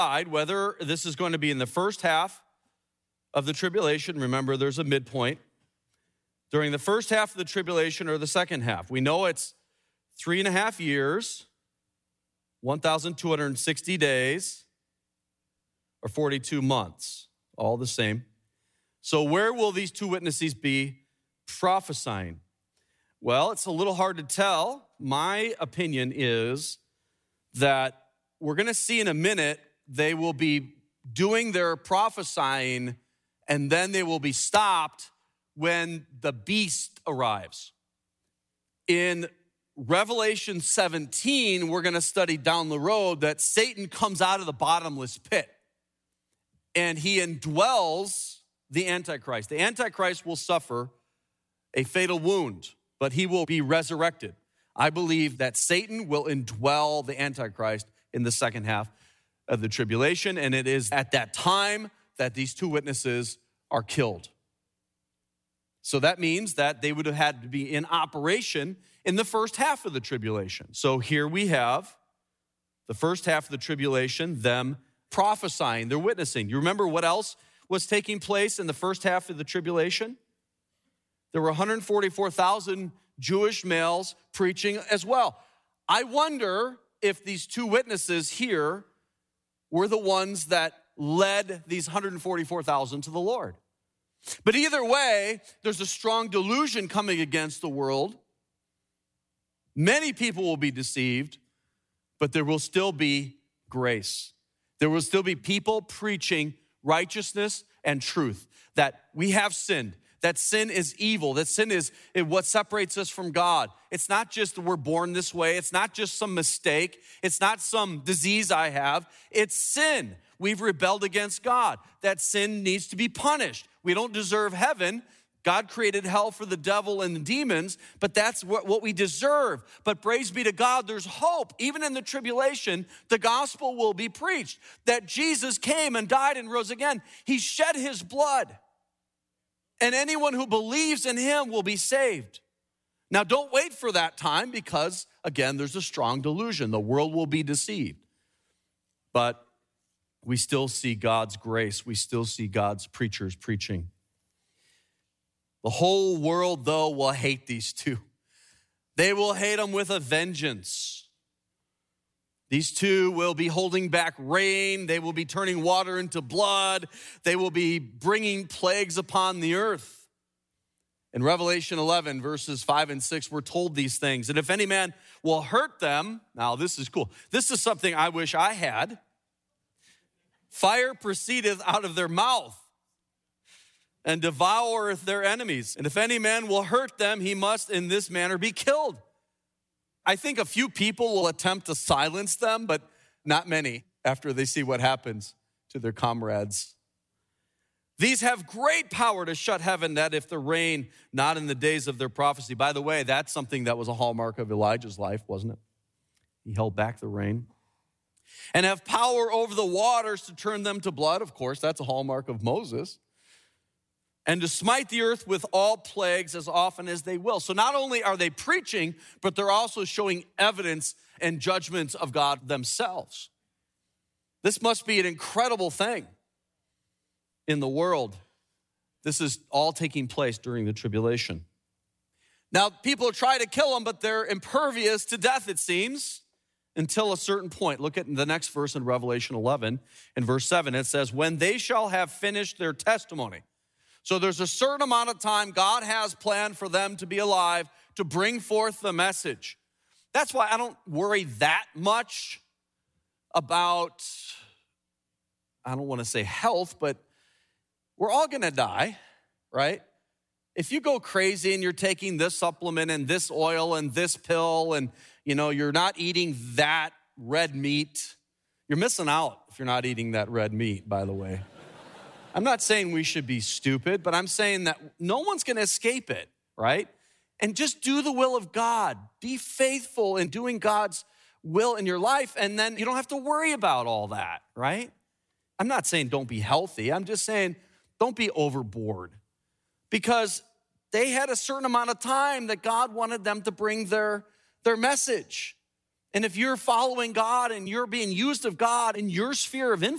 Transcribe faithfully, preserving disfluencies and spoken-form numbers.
whether this is going to be in the first half of the tribulation. Remember, there's a midpoint. During the first half of the tribulation or the second half. We know it's three and a half years, one thousand two hundred sixty days, or forty-two months, all the same. So where will these two witnesses be prophesying? Well, it's a little hard to tell. My opinion is that we're going to see in a minute they will be doing their prophesying and then they will be stopped when the beast arrives. In Revelation seventeen, we're going to study down the road that Satan comes out of the bottomless pit and he indwells the Antichrist. The Antichrist will suffer a fatal wound, but he will be resurrected. I believe that Satan will indwell the Antichrist in the second half of the tribulation, and it is at that time that these two witnesses are killed. So that means that they would have had to be in operation in the first half of the tribulation. So here we have the first half of the tribulation, them prophesying, they're witnessing. You remember what else was taking place in the first half of the tribulation? There were one hundred forty-four thousand Jewish males preaching as well. I wonder if these two witnesses here were the ones that led these one hundred forty-four thousand to the Lord. But either way, there's a strong delusion coming against the world. Many people will be deceived, but there will still be grace. There will still be people preaching righteousness and truth, that we have sinned, that sin is evil, that sin is what separates us from God. It's not just we're born this way. It's not just some mistake. It's not some disease I have. It's sin. We've rebelled against God. That sin needs to be punished. We don't deserve heaven. God created hell for the devil and the demons, but that's what, what we deserve. But praise be to God, there's hope. Even in the tribulation, the gospel will be preached, that Jesus came and died and rose again. He shed his blood, and anyone who believes in him will be saved. Now, don't wait for that time because, again, there's a strong delusion. The world will be deceived. But we still see God's grace. We still see God's preachers preaching. The whole world, though, will hate these two. They will hate them with a vengeance. These two will be holding back rain. They will be turning water into blood. They will be bringing plagues upon the earth. In Revelation eleven, verses five and six, we're told these things. And if any man will hurt them, now this is cool. This is something I wish I had. Fire proceedeth out of their mouth and devoureth their enemies. And if any man will hurt them, he must in this manner be killed. I think a few people will attempt to silence them, but not many after they see what happens to their comrades. These have great power to shut heaven, that if the rain not in the days of their prophecy. By the way, that's something that was a hallmark of Elijah's life, wasn't it? He held back the rain. And have power over the waters to turn them to blood. Of course, that's a hallmark of Moses. And to smite the earth with all plagues as often as they will. So not only are they preaching, but they're also showing evidence and judgments of God themselves. This must be an incredible thing in the world. This is all taking place during the tribulation. Now, people try to kill them, but they're impervious to death, it seems, until a certain point. Look at the next verse in Revelation eleven, in verse seven. It says, when they shall have finished their testimony. So there's a certain amount of time God has planned for them to be alive to bring forth the message. That's why I don't worry that much about, I don't want to say health, but we're all going to die, right? If you go crazy and you're taking this supplement and this oil and this pill and, you know, you're not eating that red meat, you're missing out if you're not eating that red meat, by the way. I'm not saying we should be stupid, but I'm saying that no one's going to escape it, right? And just do the will of God. Be faithful in doing God's will in your life, and then you don't have to worry about all that, right? I'm not saying don't be healthy. I'm just saying don't be overboard, because they had a certain amount of time that God wanted them to bring their, their message. And if you're following God and you're being used of God in your sphere of influence,